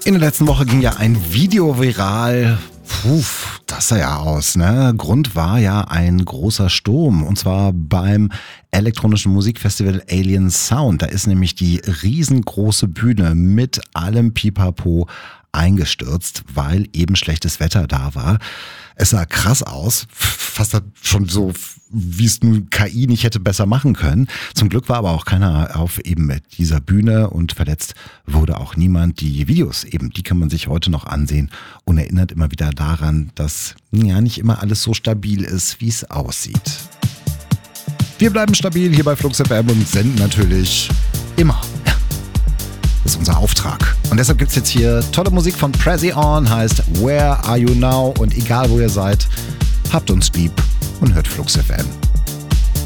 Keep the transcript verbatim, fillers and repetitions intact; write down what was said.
In der letzten Woche ging ja ein Video viral. Puh, das sah ja aus, ne? Grund war ja ein großer Sturm, und zwar beim elektronischen Musikfestival Alien Sound. Da ist nämlich die riesengroße Bühne mit allem Pipapo eingestürzt, weil eben schlechtes Wetter da war. Es sah krass aus, fast schon so, wie es nun K I nicht hätte besser machen können. Zum Glück war aber auch keiner auf eben dieser Bühne und verletzt wurde auch niemand. Die Videos eben, die kann man sich heute noch ansehen und erinnert immer wieder daran, dass ja nicht immer alles so stabil ist, wie es aussieht. Wir bleiben stabil hier bei Flux F M und senden natürlich immer. Das ist unser Auftrag. Und deshalb gibt's jetzt hier tolle Musik von Prezi On, heißt Where Are You Now? Und egal wo ihr seid, habt uns lieb und hört Flux F M.